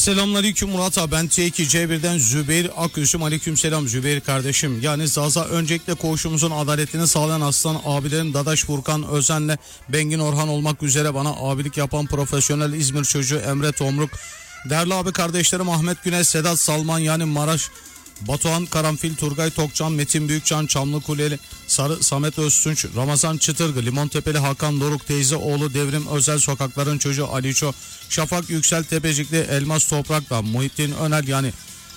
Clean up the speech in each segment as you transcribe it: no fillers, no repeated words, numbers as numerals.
Selamünaleyküm Murat abi, ben T2C1'den Zübeyir Aküzüm. Aleykümselam Zübeyir kardeşim. Yani Zaza, öncelikle koğuşumuzun adaletini sağlayan aslan abilerim Dadaş Furkan Özen'le Bengin Orhan olmak üzere bana abilik yapan profesyonel İzmir çocuğu Emre Tomruk, değerli abi kardeşlerim Ahmet Güneş, Sedat Salman yani Maraş, Batuhan Karanfil, Turgay Tokcan, Metin Büyükcan, Çamlıkuleli, Sarı Samet Öztunç, Ramazan Çıtırgı, Limontepeli Hakan Doruk, teyze oğlu Devrim Özel, sokakların çocuğu Aliço, Şafak Yüksel Tepecikli, Elmas Toprak'la Muhittin Önel yani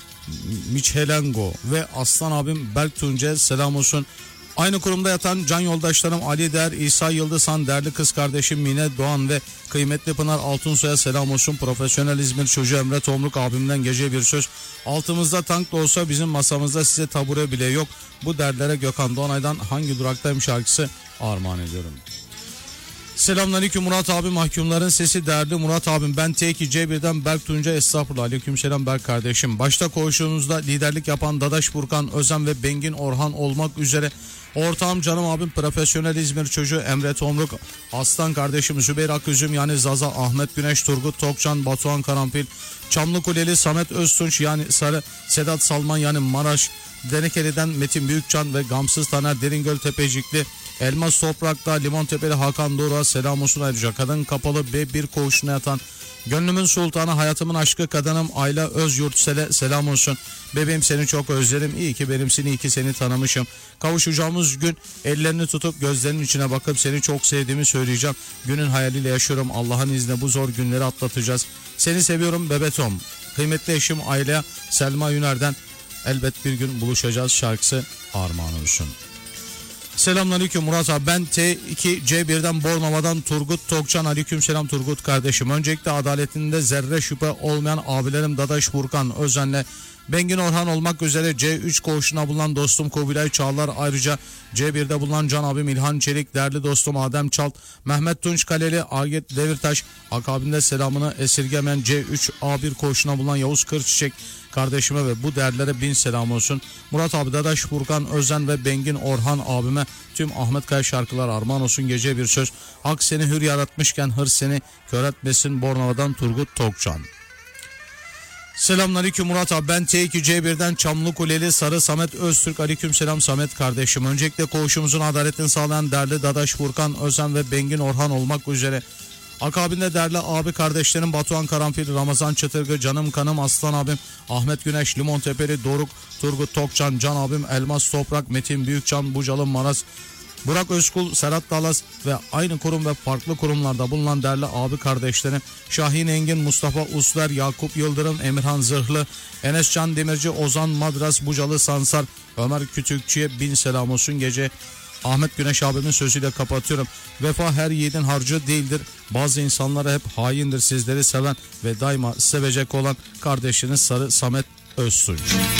Michelengo ve aslan abim Berk Tunce selam olsun. Aynı kurumda yatan can yoldaşlarım Ali Der, İsa Yıldızhan, değerli kız kardeşim Mine Doğan ve kıymetli Pınar Altunsoy'a selam olsun. Profesyonel İzmir çocuğu Emre Tomruk abimden gece bir söz. Altımızda tank da olsa bizim masamızda size tabure bile yok. Bu dertlere Gökhan Doğanay'dan Hangi Duraktayım şarkısı armağan ediyorum. Selamünaleyküm Murat abi, mahkumların sesi değerli Murat abim, ben T2C1'den Berk Tunca, estağfurullah. Aleykümselam Berk kardeşim. Başta koğuşunuzda liderlik yapan Dadaş Furkan Özen ve Bengin Orhan olmak üzere ortağım canım abim profesyonel İzmir çocuğu Emre Tomruk, aslan kardeşim Zübeyir Aküzüm yani Zaza, Ahmet Güneş, Turgut Tokcan, Batuhan Karanfil, Çamlıkuleli Samet Öztunç yani Sarı, Sedat Salman yani Maraş, Denekeli'den Metin Büyükcan ve Gamsız Taner Deringöl Tepecikli, Elmas Toprak'ta Limontepeli Hakan Doruk'a selam olsun. Ayrıca kadın kapalı B1 koğuşuna yatan gönlümün sultanı, hayatımın aşkı kadınım Ayla Özyurtsel'e selam olsun. Bebeğim seni çok özlerim, iyi ki benimsin, iyi ki seni tanımışım. Kavuşacağımız gün ellerini tutup gözlerinin içine bakıp seni çok sevdiğimi söyleyeceğim. Günün hayaliyle yaşıyorum, Allah'ın izniyle bu zor günleri atlatacağız. Seni seviyorum Bebetom. Kıymetli eşim Ayla Selma Yüner'den elbet bir gün buluşacağız şarkısı armağan olsun. Selamünaleyküm Murat abi, ben T2C1'den Bornova'dan Turgut Tokcan. Aleykümselam Turgut kardeşim. Öncelikle adaletinde zerre şüphe olmayan abilerim Dadaş Furkan Özen'le Bengin Orhan olmak üzere C3 koğuşuna bulunan dostum Kubilay Çağlar, ayrıca C1'de bulunan can abim İlhan Çelik, değerli dostum Adem Çalt, Mehmet Tunç Kaleli, Agit Devirtaş, akabinde selamını esirgemen C3 A1 koğuşuna bulunan Yavuz Kırçiçek kardeşime ve bu değerlere bin selam olsun. Murat abi, Dadaş Furkan Özen ve Bengin Orhan abime tüm Ahmet Kaya şarkılar armağan olsun. Gece bir söz. Hak seni hür yaratmışken hırs seni kör etmesin. Bornova'dan Turgut Tokcan. Selamünaleyküm Murat abi, ben T2C1'den Çamlıkuleli Sarı Samet Öztürk. Aleykümselam Samet kardeşim. Öncelikle koğuşumuzun adaletini sağlayan değerli Dadaş Furkan Özen ve Bengin Orhan olmak üzere akabinde değerli abi kardeşlerim Batuhan Karanfil, Ramazan Çıtırgı, canım kanım aslan abim Ahmet Güneş, Limontepeli Doruk, Turgut Tokcan, can abim Elmas Toprak, Metin Büyükcan, Bucalı Maras, Burak Özkul, Serhat Dalas ve aynı kurum ve farklı kurumlarda bulunan değerli abi kardeşlerim Şahin Engin, Mustafa Usler, Yakup Yıldırım, Emirhan Zırhlı, Enes Can Demirci, Ozan Madras, Bucalı Sansar, Ömer Kütükçü'ye bin selam olsun. Gece Ahmet Güneş abimin sözüyle kapatıyorum. Vefa her yiğidin harcı değildir. Bazı insanlara hep haindir. Sizleri seven ve daima sevecek olan kardeşiniz Sarı Samet Öztunç.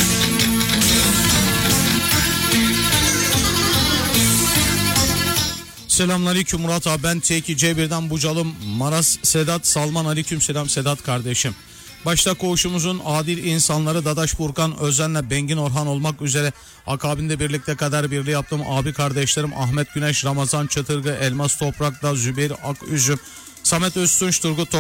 Selamünaleyküm Murat abi, ben T2C1'den Bucalı Maras Sedat Salman. Aleykümselam Sedat kardeşim. Başta koğuşumuzun adil insanları Dadaş Furkan Özen'le Bengin Orhan olmak üzere akabinde birlikte kader birliği yaptığım abi kardeşlerim Ahmet Güneş, Ramazan Çıtırgı, Elmas Toprak'ta Zübeyir Aküzüm, Samet Öztunç, Turgut